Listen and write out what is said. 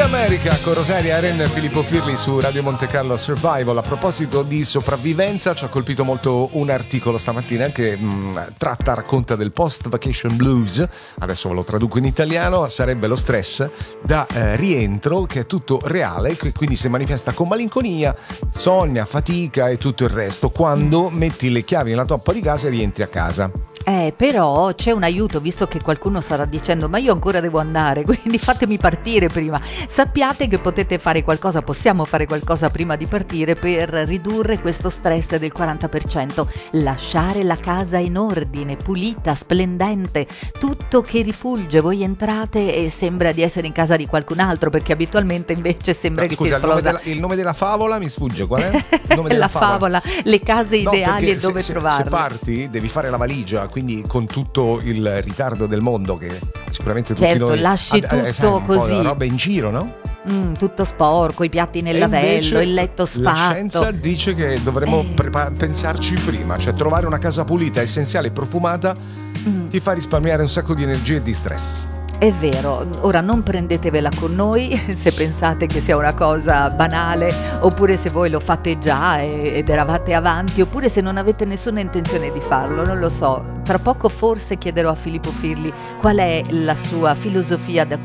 America con Rosaria Aren e Filippo Firli su Radio Monte Carlo Survival. A proposito di sopravvivenza, ci ha colpito molto un articolo stamattina che racconta del post vacation blues. Adesso ve lo traduco in italiano: sarebbe lo stress da rientro, che è tutto reale, che quindi si manifesta con malinconia, sonnia, fatica e tutto il resto quando metti le chiavi nella toppa di casa e rientri a casa. Però c'è un aiuto, visto che qualcuno starà dicendo ma io ancora devo andare, quindi fatemi partire prima. Sappiate che potete fare qualcosa, possiamo fare qualcosa prima di partire per ridurre questo stress del 40%. Lasciare la casa in ordine, pulita, splendente, tutto che rifulge. Voi entrate e sembra di essere in casa di qualcun altro, perché abitualmente invece sembra che scusa, si esplosa. il nome della favola mi sfugge, qual è? Il nome della La favola, le case ideali e dove se trovarle. Se parti devi fare la valigia, quindi con tutto il ritardo del mondo che sicuramente tutti certo, noi lasci tutto così, roba in giro, no? Tutto sporco, i piatti nel lavello, il letto sfatto. La scienza dice che dovremmo pensarci prima, cioè trovare una casa pulita, essenziale e profumata ti fa risparmiare un sacco di energia e di stress. È vero, ora non prendetevela con noi se pensate che sia una cosa banale, oppure se voi lo fate già ed eravate avanti, oppure se non avete nessuna intenzione di farlo, non lo so. Tra poco forse chiederò a Filippo Firli qual è la sua filosofia da